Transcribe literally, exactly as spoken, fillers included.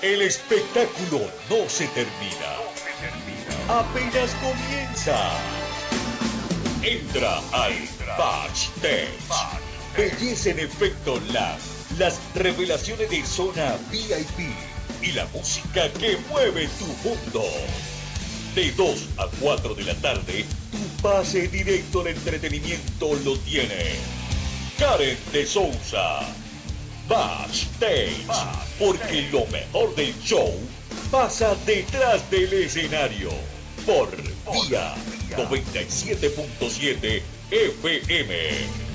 El espectáculo no se termina. Apenas comienza. Entra al Backstage. Belleza en efecto live. Las revelaciones de zona V I P y la música que mueve tu mundo. De dos a cuatro de la tarde, tu pase directo al entretenimiento lo tiene Karen de Souza. Backstage, porque lo mejor del show pasa detrás del escenario. Por Vía noventa y siete punto siete F M.